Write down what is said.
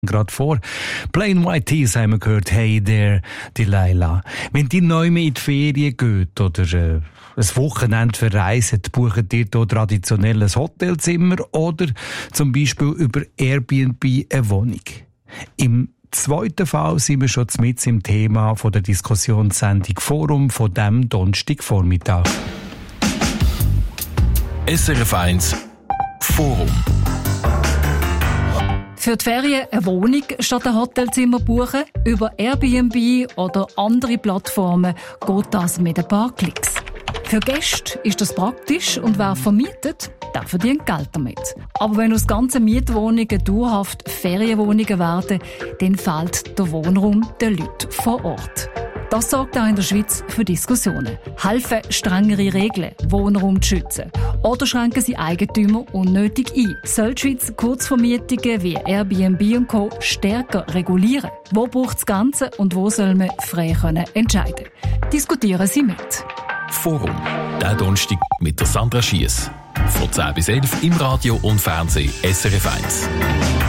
gerade vor. Plain White Tees haben wir gehört, Hey There, Delilah. Wenn die neu in die Ferien geht oder ein Wochenende verreisen, buchen die hier traditionell ein Hotelzimmer oder zum Beispiel über Airbnb eine Wohnung. Im zweiten Fall sind wir schon mitten im Thema von der Diskussionssendung Forum von diesem Donnerstagvormittag. SRF 1 Forum. Für die Ferien eine Wohnung statt ein Hotelzimmer buchen? Über Airbnb oder andere Plattformen geht das mit ein paar Klicks. Für Gäste ist das praktisch und wer vermietet, der verdient Geld damit. Aber wenn aus ganzen Mietwohnungen dauerhaft Ferienwohnungen werden, dann fehlt der Wohnraum den Leuten vor Ort. Das sorgt auch in der Schweiz für Diskussionen. Helfen strengere Regeln, Wohnraum zu schützen? Oder schränken sie Eigentümer unnötig ein? Soll die Schweiz Kurzvermietungen wie Airbnb und Co. stärker regulieren? Wo braucht das Ganze und wo soll man frei entscheiden? Diskutieren Sie mit. Forum, der Donnerstag mit der Sandra Schiess. Von 10 bis 11 im Radio und Fernsehen SRF 1.